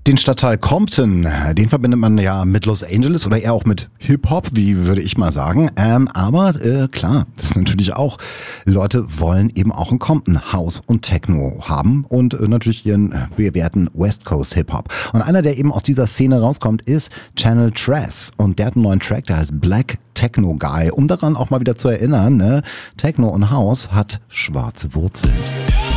Den Stadtteil Compton, den verbindet man ja mit Los Angeles oder eher auch mit Hip-Hop, wie würde ich mal sagen. Aber klar, das ist natürlich auch, Leute wollen eben auch in Compton House und Techno haben und natürlich ihren bewährten West Coast Hip-Hop. Und einer, der eben aus dieser Szene rauskommt, ist Channel Tres. Und der hat einen neuen Track, der heißt Black Techno Guy. Um daran auch mal wieder zu erinnern, ne? Techno und House hat schwarze Wurzeln.